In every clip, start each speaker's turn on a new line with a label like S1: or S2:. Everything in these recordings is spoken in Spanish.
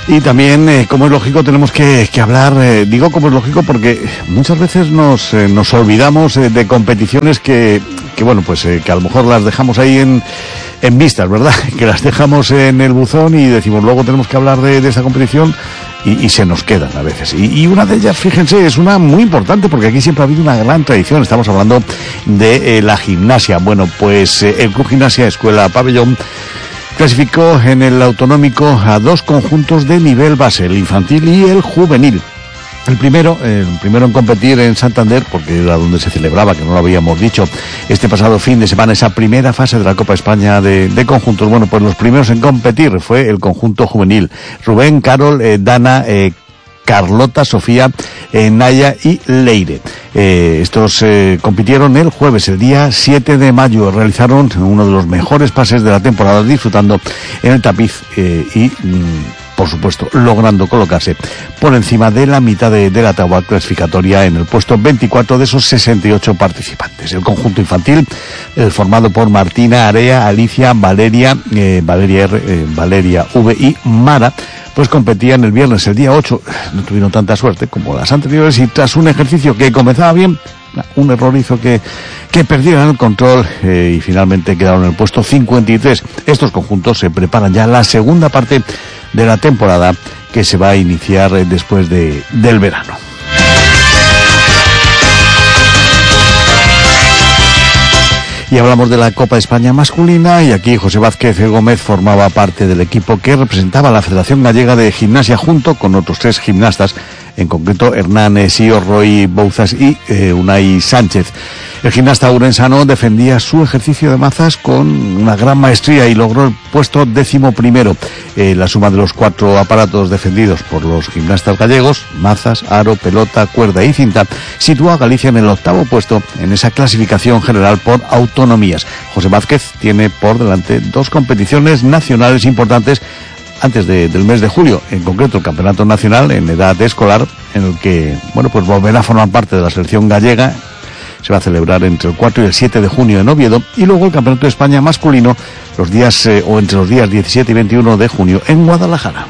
S1: Y también, como es lógico, tenemos que hablar, digo como es lógico porque muchas veces nos olvidamos de competiciones que bueno, pues que a lo mejor las dejamos ahí en vistas, ¿verdad? Que las dejamos en el buzón y decimos, luego tenemos que hablar de esa competición y se nos quedan a veces. Y una de ellas, fíjense, es una muy importante porque aquí siempre ha habido una gran tradición. Estamos hablando de la gimnasia. Bueno, pues el Club Gimnasia Escuela Pabellón clasificó en el autonómico a 2 conjuntos de nivel base, el infantil y el juvenil. El primero en competir en Santander, porque era donde se celebraba, que no lo habíamos dicho, este pasado fin de semana, esa primera fase de la Copa España de conjuntos. Bueno, pues los primeros en competir fue el conjunto juvenil. Rubén, Carol, Dana, Carlota, Sofía, Naya y Leire. Estos compitieron el jueves, el día 7 de mayo. Realizaron uno de los mejores pases de la temporada, disfrutando en el tapiz y por supuesto, logrando colocarse por encima de la mitad de la tabla clasificatoria en el puesto 24 de esos 68 participantes. El conjunto infantil, formado por Martina, Area, Alicia, Valeria, Valeria R, Valeria V y Mara, pues competían el viernes, el día 8. No tuvieron tanta suerte como las anteriores y tras un ejercicio que comenzaba bien, un error hizo que perdieran el control y finalmente quedaron en el puesto 53. Estos conjuntos se preparan ya la segunda parte de la temporada que se va a iniciar después del verano. Y hablamos de la Copa España masculina y aquí José Vázquez Gómez formaba parte del equipo que representaba a la Federación Gallega de Gimnasia junto con otros 3 gimnastas, en concreto Hernán Sío, Roy Bouzas y Unai Sánchez. El gimnasta urensano defendía su ejercicio de mazas con una gran maestría y logró el puesto 11º. La suma de los 4 aparatos defendidos por los gimnastas gallegos, mazas, aro, pelota, cuerda y cinta, sitúa a Galicia en el 8º puesto en esa clasificación general por autonomías. José Vázquez tiene por delante 2 competiciones nacionales importantes antes del mes de julio, en concreto el Campeonato Nacional en edad escolar, en el que, bueno, pues volverá a formar parte de la selección gallega. Se va a celebrar entre el 4 y el 7 de junio en Oviedo, y luego el Campeonato de España masculino entre los días 17 y 21 de junio en Guadalajara.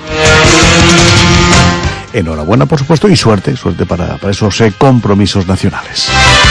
S1: Enhorabuena, por supuesto, y suerte para esos compromisos nacionales.